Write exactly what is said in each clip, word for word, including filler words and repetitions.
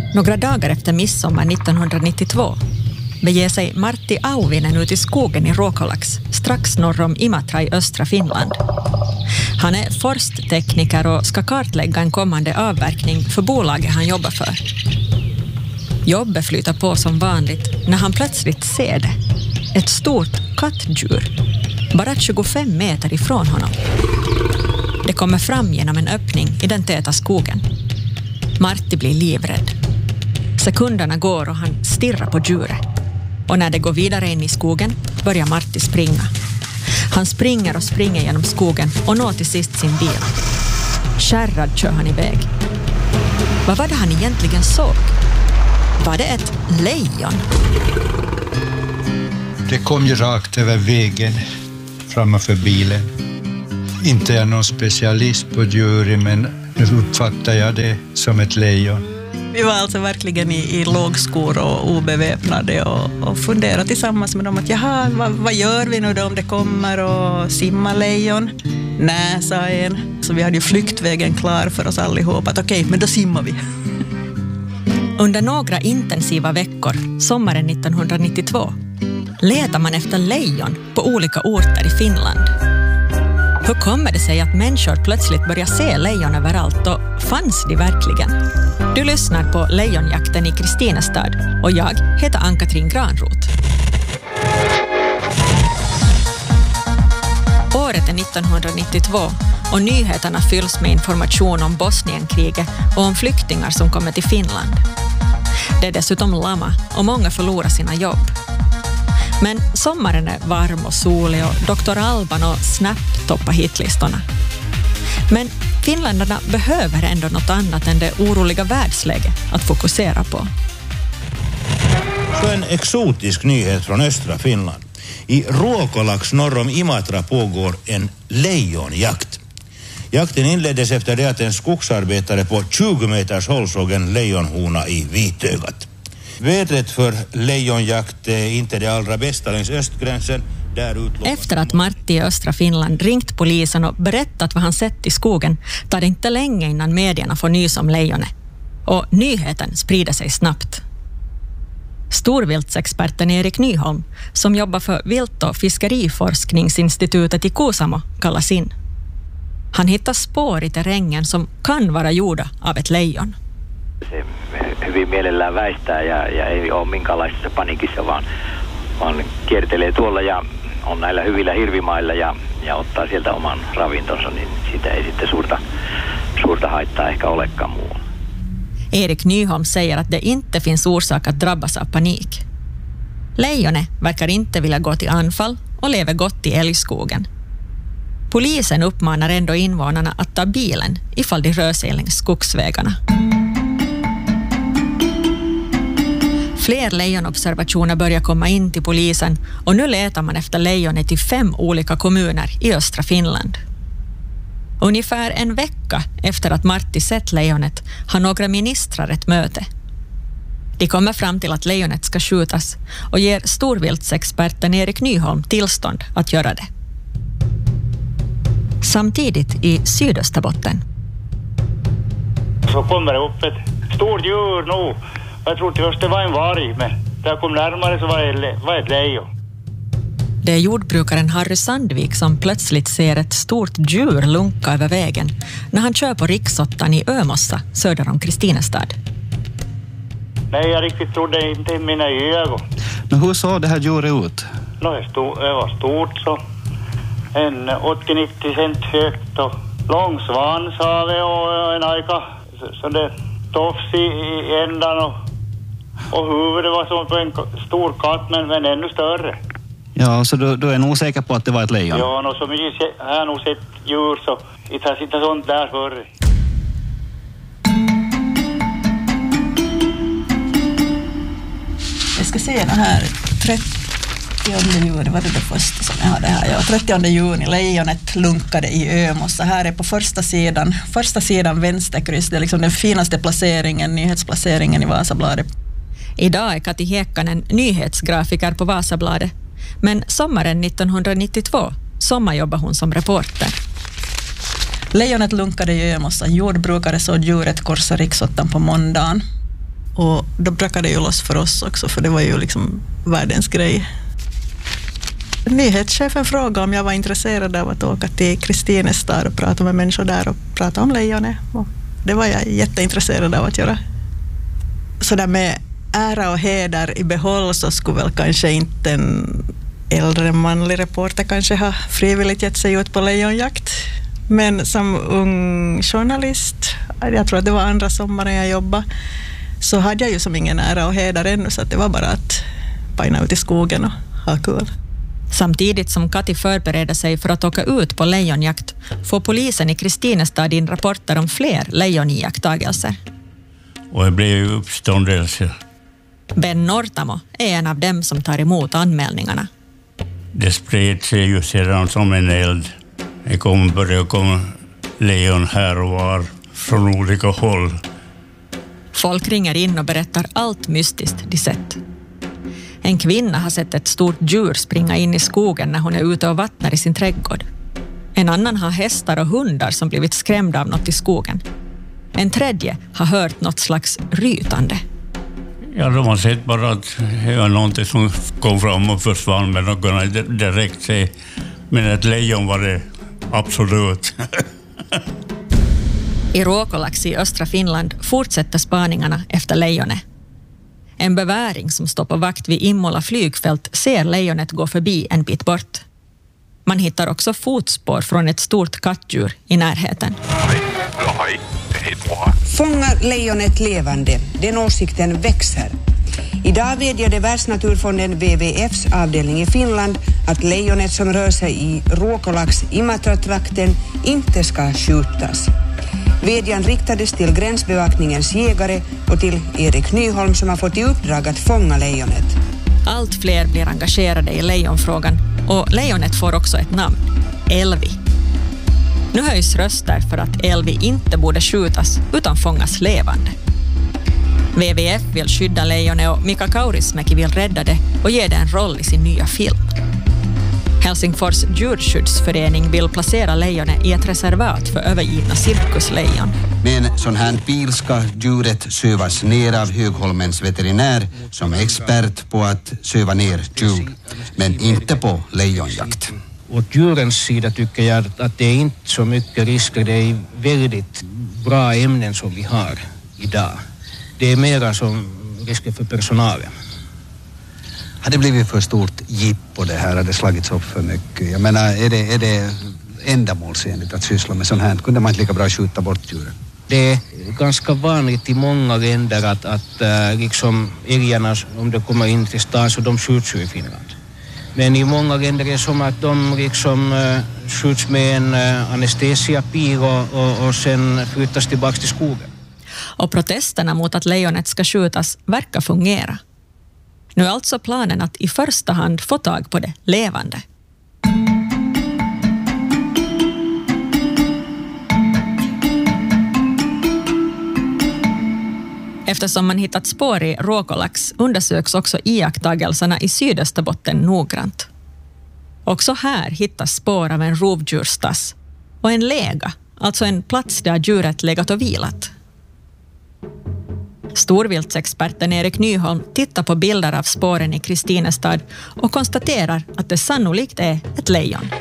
Några dagar efter midsommar nittonhundranittiotvå beger sig Martti Auvinen ut i skogen i Ruokolax, strax norr om Imatra i östra Finland. Han är forsttekniker och ska kartlägga en kommande avverkning för bolaget han jobbar för. Jobbet flyter på som vanligt när han plötsligt ser det. Ett stort kattdjur, bara tjugofem meter ifrån honom. Det kommer fram genom en öppning i den täta skogen. Martti blir livrädd. Sekunderna går och han stirrar på djuret. Och när det går vidare in i skogen börjar Martti springa. Han springer och springer genom skogen och når till sist sin bil. Kärrad kör han iväg. Vad var det han egentligen såg? Var det ett lejon? Det kom ju rakt över vägen framför bilen. Inte är jag någon specialist på djur, men nu uppfattar jag det som ett lejon. Vi var alltså verkligen i, i lågskor och obeväpnade och, och funderade tillsammans med dem att jaha, vad, vad gör vi nu då om det kommer och simmar lejon? Nej, sa en. Så vi hade ju flyktvägen klar för oss allihop att okej, okay, men då simmar vi. Under några intensiva veckor, sommaren nittonhundranittiotvå, letar man efter lejon på olika orter i Finland. Hur kommer det sig att människor plötsligt börjar se lejon överallt och fanns de verkligen? Du lyssnar på Lejonjakten i Kristinestad och jag heter Ann-Katrin Granroth. Året är nittonhundranittiotvå och nyheterna fylls med information om Bosnienkriget och om flyktingar som kommer till Finland. Det är dessutom lama och många förlorar sina jobb. Men sommaren är varm och solig och doktor Alban och Snap toppar hitlistorna. Men finländarna behöver ändå något annat än det oroliga världsläget att fokusera på. Så en exotisk nyhet från östra Finland. I Ruokolax norr om Imatra pågår en lejonjakt. Jakten inleddes efter det att en skogsarbetare på tjugo meters håll såg en lejonhona i vitögat. Vädret för lejonjakt är inte det allra bästa längs östgränsen. Efter att Martti i östra Finland ringt polisen och berättat vad han sett i skogen tar det inte länge innan medierna får nys om lejonet. Och nyheten sprider sig snabbt. Storviltsexperten Erik Nyholm, som jobbar för Vilt- och fiskeriforskningsinstitutet i Kuusamo, kallas in. Han hittar spår i terrängen som kan vara gjorda av ett lejon. Se hyvin mielellään väistää ja, ja ei ole minkäänlaisessa panikissa, vaan, vaan kiertelee tuolla ja on näillä hyvillä hirvimailla ja, ja ottaa sieltä oman ravintonsa, niin sitä ei sitten suurta, suurta haittaa ehkä olekaan muu. Erik Nyholm säger att det inte finns orsak att drabbas av panik. Lejonet verkar inte vilja gå till anfall och lever gott i älgskogen. Polisen uppmanar ändå invånarna att ta bilen ifall de rör sig längs skogsvägarna. Fler lejonobservationer börjar komma in till polisen och nu letar man efter lejonet i fem olika kommuner i östra Finland. Ungefär en vecka efter att Martti sett lejonet har några ministrar ett möte. De kommer fram till att lejonet ska skjutas och ger storviltsexperten Erik Nyholm tillstånd att göra det. Samtidigt i Sydösterbotten. Så kommer det upp ett stort djur nu. Jag trodde först det var en varg, men när jag kom närmare så var det, var det ett lejon. Det är jordbrukaren Harry Sandvik som plötsligt ser ett stort djur lunka över vägen när han kör på riksåttan i Ömossa söder om Kristinestad. Nej, jag riktigt trodde inte i mina ögon. Men hur såg det här djuret ut? No, det, stod, det var stort så. En åttio till nittio cent högt och lång svans har vi och en aika så, så det tofs i, i ändan och, och huvudet var som på en stor katt men, men ännu större. Ja, så du, du är nog säker på att det var ett lejon? Ja, no, så mycket jag har nog sett djur så inte har sett sånt där förr. Jag ska se den här trettionde juni, var det det första som jag hade här? Ja, trettionde juni, lejonet lunkade i Ömossa. Här är på första sidan, första sidan vänsterkryss, det är liksom den finaste placeringen, nyhetsplaceringen i Vasabladet. Idag är Kati Hiekkanen nyhetsgrafiker på Vasabladet, men sommaren nittonhundranittiotvå sommarjobbar hon som reporter. Lejonet lunkade i Ömossa, jordbrukare såg djuret korsa riksåttan på måndagen. Och då brakade det ju loss för oss också, för det var ju liksom världens grej. Nyhetschefen frågade om jag var intresserad av att åka till Kristinestad och prata med människor där och prata om lejonet. Och det var jag jätteintresserad av att göra. Så där med ära och heder i behåll så skulle väl kanske inte en äldre manlig reporter kanske ha frivilligt gett sig ut på lejonjakt. Men som ung journalist, jag tror att det var andra sommaren jag jobbade, så hade jag ju som ingen ära och heder ännu, så att det var bara att pajna ut i skogen och ha kul. Samtidigt som Kati förbereder sig för att åka ut på lejonjakt får polisen i Kristinestad in rapporter om fler lejoniakttagelser. Och det blev ju uppståndelse. Ben Nortamo är en av dem som tar emot anmälningarna. Det spred sig ju sedan som en eld. Det kommer börja komma lejon här och var från olika håll. Folk ringer in och berättar allt mystiskt de sett. En kvinna har sett ett stort djur springa in i skogen när hon är ute och vattnar i sin trädgård. En annan har hästar och hundar som blivit skrämda av något i skogen. En tredje har hört något slags rytande. Ja, de har sett bara att det var någonting som kom fram och försvann, men de kunde direkt se. Men ett lejon var det absolut. I Ruokolax i östra Finland fortsätter spaningarna efter lejonet. En beväring som står på vakt vid Immola flygfält ser lejonet gå förbi en bit bort. Man hittar också fotspår från ett stort kattdjur i närheten. Fånga lejonet levande. Den åsikten växer. Idag vädjade Världsnaturfonden W W F:s avdelning i Finland att lejonet som rör sig i Ruokolax Imatra-trakten inte ska skjutas. Vädjan riktades till gränsbevakningens jägare och till Erik Nyholm som har fått i uppdrag att fånga lejonet. Allt fler blir engagerade i lejonfrågan och lejonet får också ett namn, Elvi. Nu höjs röster för att Elvi inte borde skjutas utan fångas levande. W W F vill skydda lejonet och Mika Kaurismäki vill rädda det och ge det en roll i sin nya film. Helsingfors djurskyddsförening vill placera lejonet i ett reservat för övergivna cirkuslejon. Men sån här bil ska djuret sövas ner av Högholmens veterinär som är expert på att söva ner djur, men inte på lejonjakt. Åt djurens sida tycker jag att det är inte så mycket risker. Det är väldigt bra ämnen som vi har idag. Det är mera som risker för personalen. Har det blivit för stort jippo det här? Har det slagits upp för mycket? Jag menar, är det, är det ändamålsenligt att syssla med sånt här? Kunde man inte lika bra skjuta bort djuren? Det är ganska vanligt i många länder att, att äh, liksom älgarna, om de kommer in till stan, så de skjuts ju i Finland. Men i många länder är det som att de liksom äh, skjuts med en äh, anestesiapil och, och, och sen flyttas tillbaka till skogen. Och protesterna mot att lejonet ska skjutas verkar fungera. Nu är alltså planen att i första hand få tag på det levande. Eftersom man hittat spår i Ruokolax undersöks också iakttagelserna i Sydösterbotten noggrant. Också här hittas spår av en rovdjursstass och en lega, alltså en plats där djuret legat och vilat. Storviltsexperten Erik Nyholm tittar på bilder av spåren i Kristinestad och konstaterar att det sannolikt är ett lejon.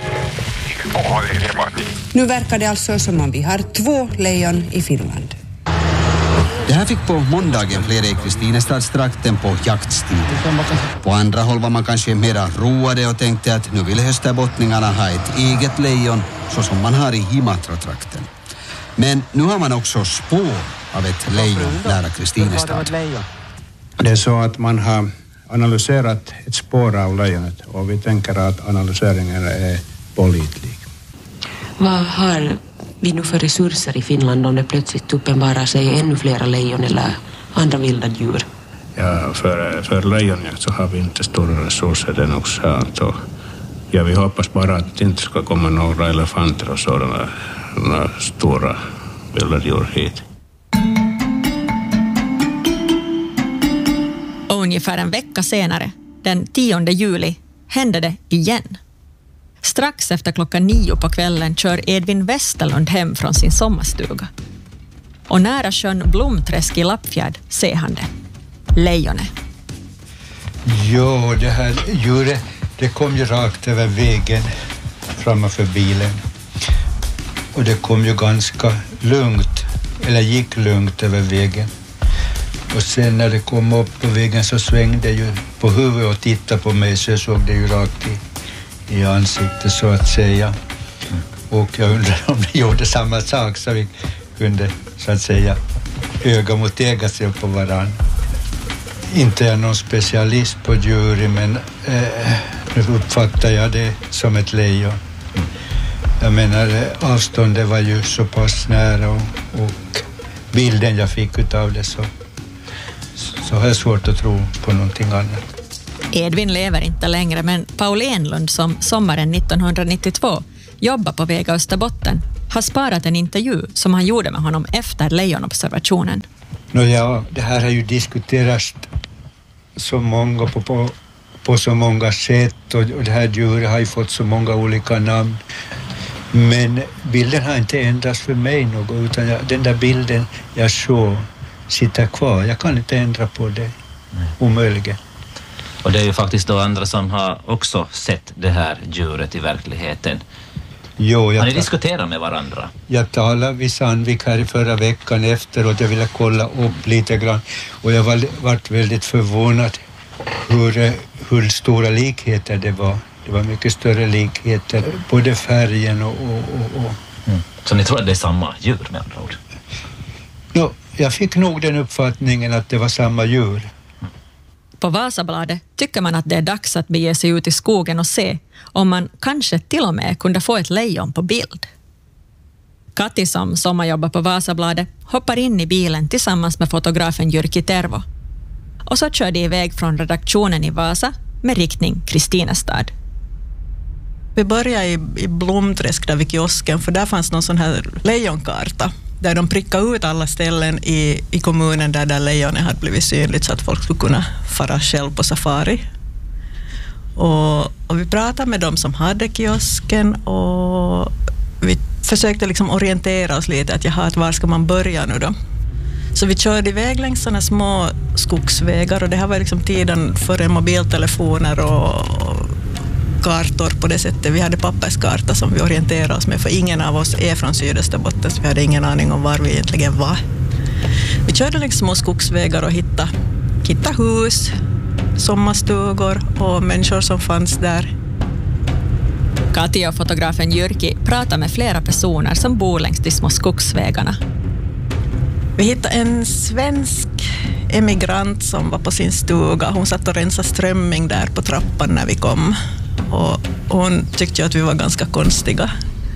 Nu verkar det alltså som om vi har två lejon i Finland. Det här fick på måndagen flera i Kristinestadstrakten på jaktstil. På andra håll var man kanske mera roade och tänkte att nu vill hösterbottningarna ha ett eget lejon så som man har i Imatra-trakten. Men nu har man också spår av ett lejon nära Kristinestad. Det är så att man har analyserat ett spår av lejonet och vi tänker att analyseringen är pålitlig. Vad har vi nu för resurser i Finland om det plötsligt uppenbarar sig ännu flera lejon eller andra vilda djur? Ja, för, för lejonjakt så har vi inte stora resurser den också. Så, ja, vi hoppas bara att det inte ska komma några elefanter och sådana, sådana stora vilda djur hit. Och ungefär en vecka senare, den tionde juli, hände det igen. Strax efter klockan nio på kvällen kör Edvin Westerlund hem från sin sommarstuga. Och nära sjön Blomträsk i Lappfjärd ser han det. lejonet. Jo, det här djuret, det kom ju rakt över vägen framför bilen. Och det kom ju ganska lugnt, eller gick lugnt över vägen. Och sen när det kom upp på vägen så svängde det ju på huvudet och tittade på mig, så jag såg det ju rakt i, i ansiktet så att säga. Och jag undrar om det gjorde samma sak, så vi kunde så att säga öga mot öga se på varann. Inte är någon specialist på djur, men eh, nu uppfattar jag det som ett lejon. Jag menar, avståndet var ju så pass nära och, och bilden jag fick utav det, så, så har jag svårt att tro på någonting annat. Edvin lever inte längre, men Paul Enlund, som sommaren nittonhundranittiotvå jobbar på Vega Österbotten, har sparat en intervju som han gjorde med honom efter lejonobservationen. Nå ja, det här har ju diskuterats så många på, på, på så många sätt, och, och det här djuret har ju fått så många olika namn. Men bilden har inte ändrats för mig något, utan jag, den där bilden jag såg sitter kvar. Jag kan inte ändra på det. Mm. Omöjligen. Och det är ju faktiskt då andra som har också sett det här djuret i verkligheten. Jo, jag har ni diskuterat med varandra? Jag talade vid Sandvik här i förra veckan efteråt. Jag ville kolla upp lite grann. Och jag var varit väldigt förvånad hur, hur stora likheter det var. Det var mycket större likheter, både färgen och... och, och, och. Mm. Så ni tror att det är samma djur med andra ord? No, jag fick nog den uppfattningen att det var samma djur. På Vasabladet tycker man att det är dags att bege sig ut i skogen och se om man kanske till och med kunde få ett lejon på bild. Kati, som sommarjobbar på Vasabladet, hoppar in i bilen tillsammans med fotografen Jyrki Tervo. Och så kör de iväg från redaktionen i Vasa med riktning Kristinestad. Vi började i, i Blomträsk där vid kiosken, för där fanns någon sån här lejonkarta där de prickade ut alla ställen i, i kommunen där, där lejonet hade blivit synligt, så att folk skulle kunna fara själv på safari. Och, och vi pratade med dem som hade kiosken, och vi försökte liksom orientera oss lite att jaha, att var ska man börja nu då? Så vi körde iväg längs såna små skogsvägar, och det här var liksom tiden före mobiltelefoner och, och kartor på det sättet. Vi hade papperskarta som vi orienterade oss med, för ingen av oss är från Sydösterbotten, så vi hade ingen aning om var vi egentligen var. Vi körde längs små skogsvägar och hittade, hittade hus, sommarstugor och människor som fanns där. Kati och fotografen Jyrki pratar med flera personer som bor längs de små skogsvägarna. Vi hittade en svensk emigrant som var på sin stuga. Hon satt och rensade strömming där på trappan när vi kom. Och hon tyckte att vi var ganska konstiga.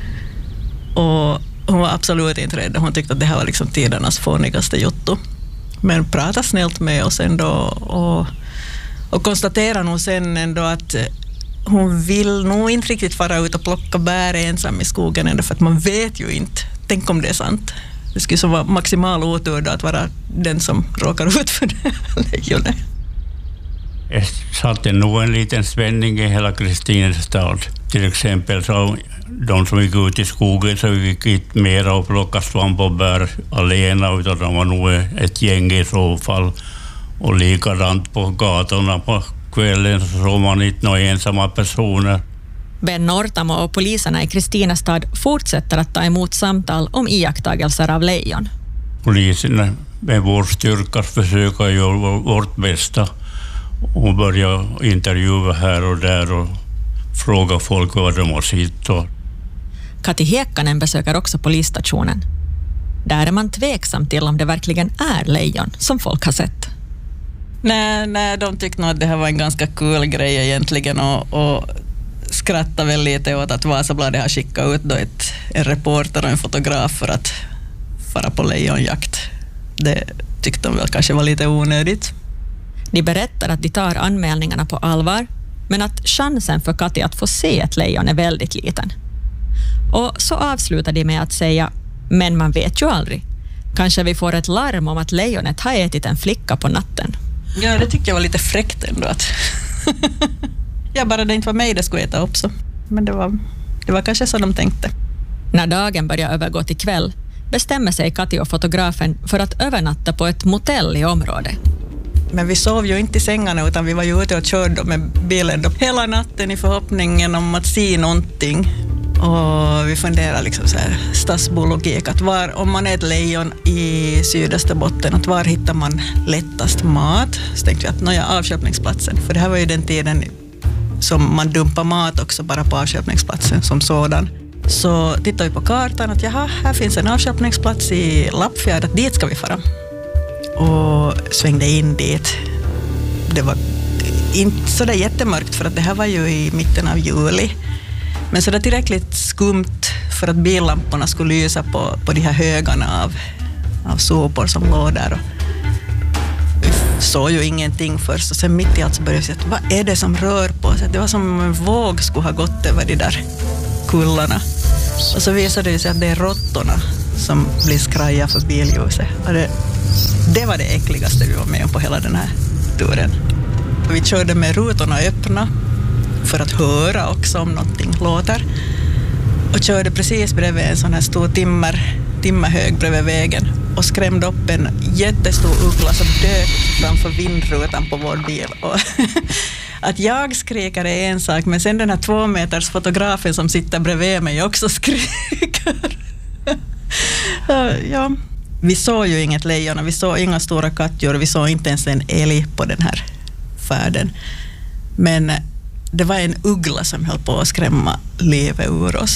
Och hon var absolut inte rädd. Hon tyckte att det här var liksom tidernas fånigaste jotto. Men pratade snällt med oss ändå. Och, och konstaterade nog sen ändå att hon vill nog inte riktigt fara ut och plocka bär ensam i skogen ändå, för att man vet ju inte. Tänk om det är sant. Det skulle så vara maximal otur då att vara den som råkar ut för det lejonet. Det satte nog en liten spänning i hela Kristinestad. Till exempel så de som gick ut i skogen så gick inte mer och plockade svamp och bär alena, utan de var nog ett gäng i så fall. Och likadant på gatorna på kvällen så såg man inte några ensamma personer. Ben Nortamo och poliserna i Kristinestad fortsätter att ta emot samtal om iakttagelser av lejon. Polisen med vår styrka försöker göra vårt bästa och börja intervjua här och där och fråga folk vad de har sett. Kati Hiekkanen besöker också polisstationen. Där är man tveksam till om det verkligen är lejon som folk har sett. Nej, nej, de tyckte nog att det här var en ganska kul grej egentligen, och, och skrattade väl lite åt att Vasabladet har skickat ut då ett, en reporter och en fotograf för att fara på lejonjakt. Det tyckte de väl kanske var lite onödigt. De berättar att de tar anmälningarna på allvar, men att chansen för Kati att få se ett lejon är väldigt liten. Och så avslutar de med att säga, men man vet ju aldrig. Kanske vi får ett larm om att lejonet har ätit en flicka på natten. Ja, det tyckte jag var lite fräckt ändå. Att ja, bara det inte var mig det skulle äta också. Men det var, det var kanske så de tänkte. När dagen börjar övergå till kväll bestämmer sig Kati och fotografen för att övernatta på ett motell i området. Men vi sov ju inte i sängarna utan vi var ju ute och körde med bilen hela natten i förhoppningen om att se någonting. Och vi funderar liksom så här, stadsbologik, att var, om man är ett lejon i Sydösterbotten, att var hittar man lättast mat? Så tänkte vi att nåja, avköpningsplatsen. För det här var ju den tiden som man dumpar mat också bara på avköpningsplatsen som sådan. Så tittade vi på kartan att jaha, här finns en avköpningsplats i Lappfjärd, att dit ska vi fara. Och svängde in dit. Det var inte så där jättemörkt för att det här var ju i mitten av juli. Men så det är tillräckligt skumt för att billamporna skulle lysa på, på de här högarna av, av sopor som låg där. Och vi såg ju ingenting först och sen mitt i allt så började vi se att vad är det som rör på sig? Det var som om en våg skulle ha gått över de där kullarna. Och så visade det sig att det är råttorna som blir skraja för billjuset. Och det, det var det äckligaste vi var med om på hela den här turen. Vi körde med rutorna öppna för att höra också om någonting låter. Och körde precis bredvid en sån här stor timmer, timmerhög bredvid vägen och skrämde upp en jättestor uggla som dök framför vindrutan på vår bil. Och att jag skriker är en sak, men sen den här två meters fotografen som sitter bredvid mig också skriker. Ja, vi såg ju inget lejon och vi såg inga stora kattdjur, vi såg inte ens en älg på den här färden. Men det var en uggla som höll på att skrämma livet ur oss.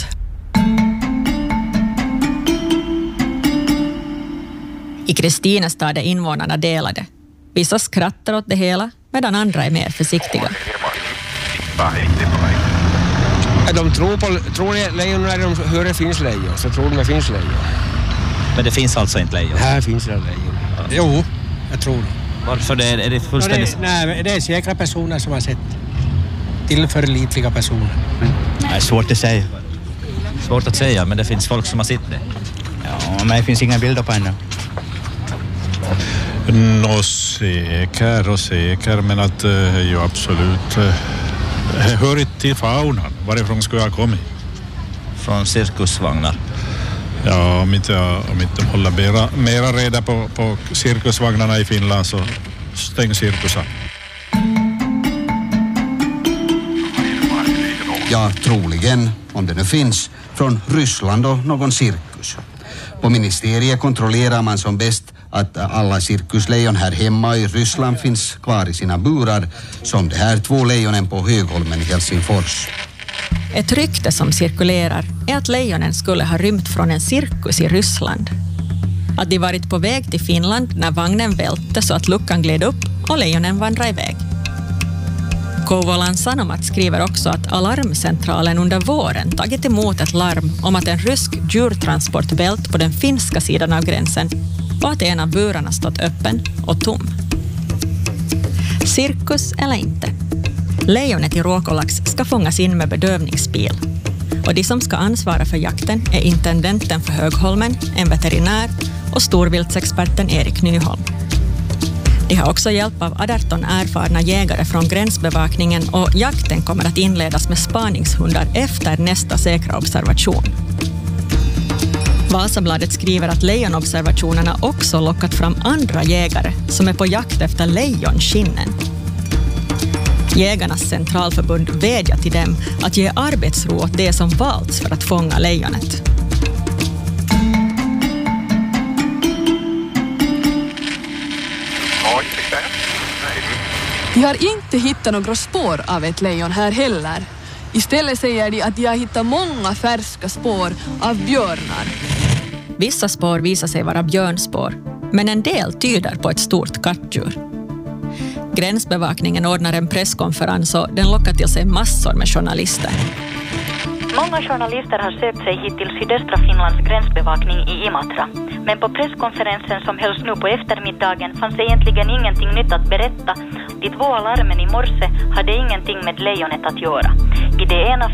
I Kristinestad är invånarna delade. Vissa skrattar åt det hela, medan andra är mer försiktiga. De tror på tror lejon när de hör det finns lejon, så tror de att det finns lejon. Men det finns alltså inte lejon? Här finns det lejon. Jo, jag tror det. Varför det är, är det fullständigt... Det är, nej, det är säkra personer som har sett. Tillförlitliga personer. Det är svårt att säga. Svårt att säga, men det finns folk som har sett det. Ja, men det finns inga bilder på henne. Nå, säker och säker, men att uh, ju absolut uh, hör inte till faunan. Varifrån skulle jag komma? Från cirkusvagnar. Ja, om inte, om inte håller mera, mera reda på, på cirkusvagnarna i Finland så stäng cirkusen. Ja, troligen, om det nu finns, från Ryssland och någon cirkus. På ministeriet kontrollerar man som bäst att alla cirkuslejon här hemma i Ryssland finns kvar i sina burar, som de här två lejonen på Högholmen i Helsingfors. Ett rykte som cirkulerar är att lejonen skulle ha rymt från en cirkus i Ryssland. Att de varit på väg till Finland när vagnen välte så att luckan gled upp och lejonen vandrade iväg. Kouvolan Sanomat skriver också att alarmcentralen under våren tagit emot ett larm om att en rysk djurtransport vält på den finska sidan av gränsen och att en av burarna stått öppen och tom. Cirkus eller inte. Lejonet i Ruokolax ska fångas in med bedövningsbil. Och de som ska ansvara för jakten är intendenten för Högholmen, en veterinär och storviltsexperten Erik Nyholm. De har också hjälp av arton erfarna jägare från gränsbevakningen och jakten kommer att inledas med spaningshundar efter nästa säkra observation. Vasabladet skriver att lejonobservationerna också lockat fram andra jägare som är på jakt efter lejonskinnen. Jägarnas centralförbund vädjar till dem att ge arbetsro åt det som valts för att fånga lejonet. De har inte hittat några spår av ett lejon här heller. Istället säger de att de har hittat många färska spår av björnar. Vissa spår visar sig vara björnspår, men en del tyder på ett stort kattdjur. Gränsbevakningen ordnar en presskonferens och den lockar till sig massor med journalister. Många journalister har sökt sig hit till sydöstra Finlands gränsbevakning i Imatra. Men på presskonferensen som hölls nu på eftermiddagen fanns egentligen ingenting nytt att berätta. De två alarmen i morse hade ingenting med lejonet att göra. I det ena